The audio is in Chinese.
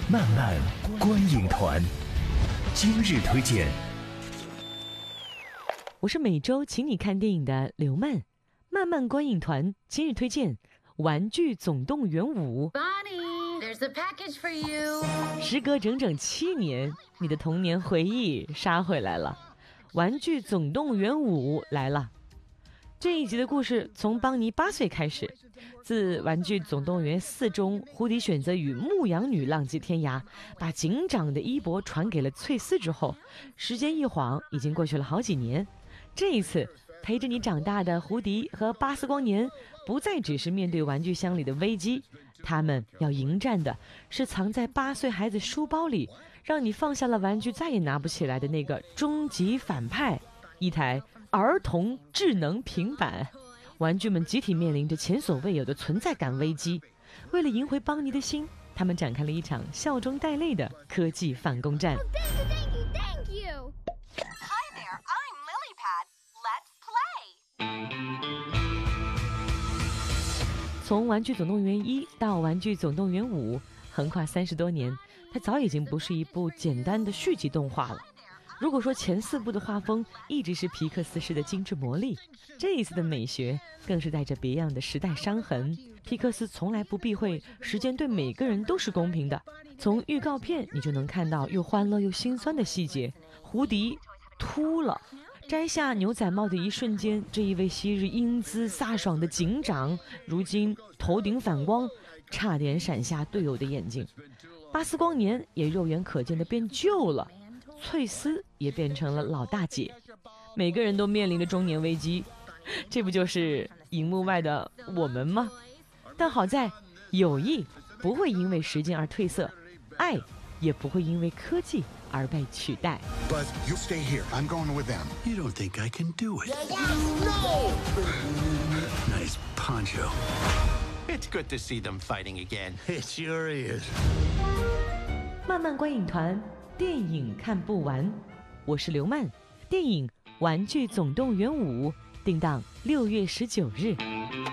漫漫观影团，今日推荐。 我是每周请你看电影的刘曼，漫漫观影团今日推荐《玩具总动员5》。时隔整整7年，你的童年回忆杀回来了，《玩具总动员5》来了。这一集的故事从邦尼8岁开始，自《玩具总动员4》中，胡迪选择与牧羊女浪迹天涯，把警长的衣钵传给了翠丝之后，时间一晃已经过去了好几年。这一次陪着你长大的胡迪和巴斯光年不再只是面对玩具箱里的危机，他们要迎战的是藏在8岁孩子书包里，让你放下了玩具再也拿不起来的那个终极反派——一台儿童智能平板。玩具们集体面临着前所未有的存在感危机，为了赢回邦尼的心，他们展开了一场笑中带泪的科技反攻战。 Thank you. Hi there, I'm Lilypad. Let's play. 从《玩具总动员1》到《玩具总动员5》，横跨30多年，它早已经不是一部简单的续集动画了。如果说前4部的画风一直是皮克斯式的精致魔力，这一次的美学更是带着别样的时代伤痕。皮克斯从来不避讳时间对每个人都是公平的，从预告片你就能看到又欢乐又心酸的细节。胡迪秃了，摘下牛仔帽的一瞬间，这一位昔日英姿飒爽的警长，如今头顶反光，差点闪瞎队友的眼睛。巴斯光年也肉眼可见的变旧了，翠丝也变成了老大姐，每个人都面临着中年危机，这不就是荧幕外的我们吗？但好在友谊不会因为时间而褪色，爱也不会因为科技而被取代。 Buzz, you stay here. I'm going with them. You don't think I can do it? No! Nice poncho. It's good to see them fighting again. It sure is. 漫漫观影团，电影看不完。我是刘曼，电影《玩具总动员5》定档6月19日。